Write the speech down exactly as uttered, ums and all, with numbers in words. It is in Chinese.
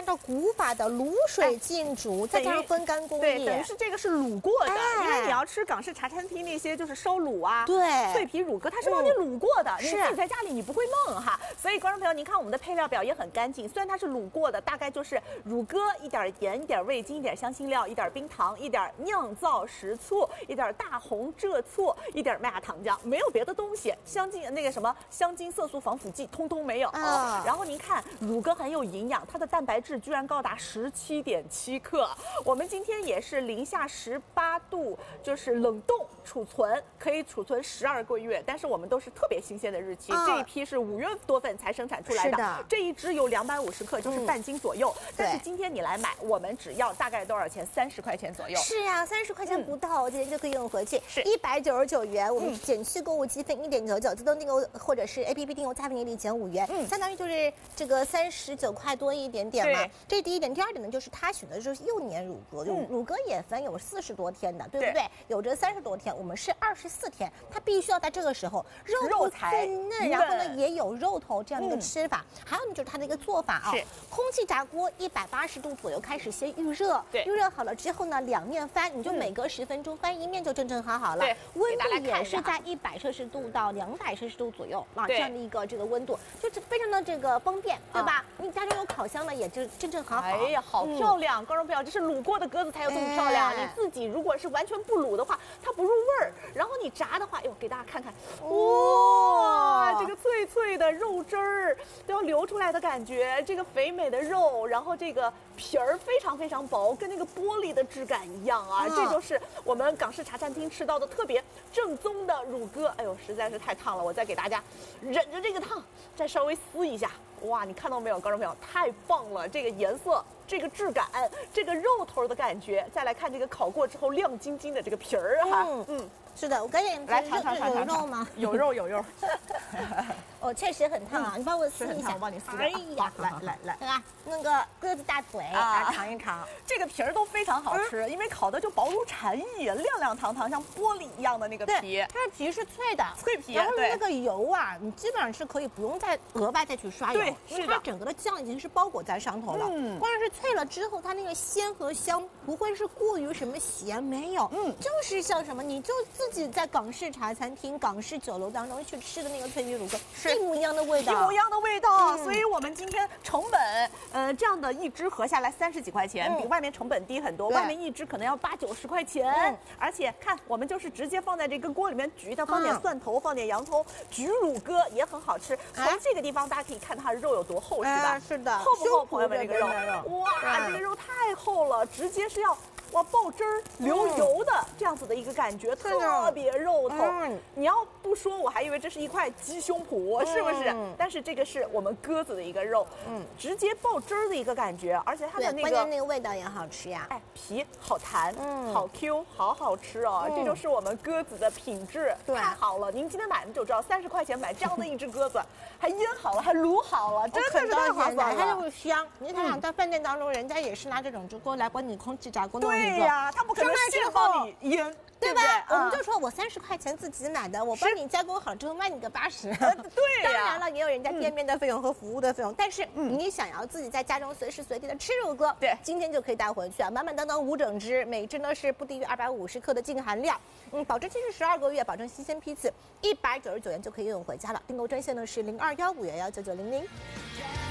照古法的卤水浸煮，再加上风干工艺， 对，等于是这个是卤过的， 哎、 因为你要吃港式茶餐厅那些就是烧卤啊， 对， 脆皮乳鸽，它是帮你卤过的，嗯、你自己在家里你不会弄哈。所以观众朋友，您看我们的配料表也很干净，虽然它是卤过的，大概就是乳鸽一点盐、一点味精、一点香辛料、一点冰糖、一点酿造食醋、一点大红浙醋、一点麦芽糖浆，没有别的东西，香精那个什么香精、色素、防腐剂通通没有。啊、然后您看乳鸽很有营养，它的蛋白质居然高达十七点七克。我们今天也是零下十八度，就是冷冻储存，可以储存十二个月，但是我们都是特别新鲜的日期。啊、这一批是五月多份才生产出来的，的这一只有两百五十克，就是半斤左右。嗯、但是今天你来买，我们只要大概多少钱？三十块钱左右。 是呀、啊，三十块钱不到，嗯、今天就可以用回去。 是一百九十九元，我们减去购物积分一点九九，自动订购或者是 A P P 订购加便宜里减五元，嗯，相当于就是这个三十九块多一点点嘛。这是第一点，第二点呢，就是他选的就是幼年乳鸽，乳、嗯、乳鸽也分有四十多天的，对不对？对有着三十多天，我们是二十四天，它必须要在这个时候肉头脆嫩，然后呢也有肉头这样的一个吃法。嗯、还有呢就是它的一个做法啊，空气炸锅一百八十度左右开始先预热，对，预热好了之后呢，两面翻，你就每隔十分钟翻一面就正正好好了。对，温度也是在一百摄氏度到两百摄氏度左右啊，这样的一个这个温度，就是非常的这个方便，对吧？啊、你家中有烤箱呢，也就正正好好。 哎呀，好漂亮！观众朋友，这是卤过的鸽子才有这么漂亮。哎、你自己如果是完全不卤的话，它不入味儿。然后你炸的话，哟，给大家看看，哇，这个脆脆的肉汁儿都要流出来的感觉，这个肥美的肉，然后这个皮儿非常非常薄，跟那个玻璃的质感一样啊。啊这就是我们港式茶餐厅吃到的特别正宗的乳鸽。哎呦，实在是太烫了，我再给大家忍着这个烫，再稍微撕一下。哇，你看到没有，观众朋友，太棒了！这个颜色，这个质感，这个肉头的感觉，再来看这个烤过之后亮晶晶的这个皮儿哈，嗯。嗯是的，我赶紧来尝尝尝尝， 有肉吗？ 有肉有肉。 哦，确实很烫啊！你帮我撕一下， 我帮你撕。 哎呀， 来来来， 对吧？那个鸽子大腿，啊，尝一尝。 这个皮儿都非常好吃，因为烤的就薄如蝉翼，亮亮堂堂，像玻璃一样的那个皮。 它的皮是脆的， 脆皮。 然后那个油啊，你基本上是可以不用再额外再去刷油， 对， 因为它整个的酱已经是包裹在上头了。嗯，关键是脆了之后，它那个鲜和香不会是过于什么咸，没有，嗯，就是像什么，你就自己在港式茶餐厅、港式酒楼当中去吃的那个脆皮乳鸽，是一模一样的味道， 一模一样的味道。嗯、所以我们今天成本，呃，这样的一只合下来三十几块钱，嗯、比外面成本低很多。外面一只可能要八九十块钱，嗯、而且看我们就是直接放在这个锅里面焗，它放点蒜头，嗯、放点洋葱，焗乳鸽也很好吃。从这个地方大家可以看它的肉有多厚，是吧？ 哎、是的， 厚不厚，朋友们？这个肉，哇，这个肉太厚了，直接是要。哇，爆汁儿流油的、嗯、这样子的一个感觉，特别肉头。嗯、你要不说，我还以为这是一块鸡胸脯，嗯、是不是？但是这个是我们鸽子的一个肉，嗯，直接爆汁儿的一个感觉，而且它的那个关键那个味道也好吃呀。 哎，皮好弹，嗯，好 Q， 好好吃哦。嗯、这就是我们鸽子的品质，太好了。您今天买的就知道，三十块钱买这样的一只鸽子，还腌好了，还卤好了，真的是太划算了。 它就是香。你想想，在饭店当中，人家也是拿这种锅来管你空气炸锅弄。 对呀，他不可能先帮你腌， 对吧？我们就说我三十块钱自己买的，我帮你加工好之后卖你个八十。 对呀， 当然了，也有人家店面的费用和服务的费用，但是你想要自己在家中随时随地的吃乳鸽，对，今天就可以带回去啊，满满当当五整只，每只呢是不低于二百五十克的净含量，嗯，保质期是十二个月，保证新鲜批次，一百九十九元就可以用回家了。订购专线呢是零二幺五幺幺九九零零。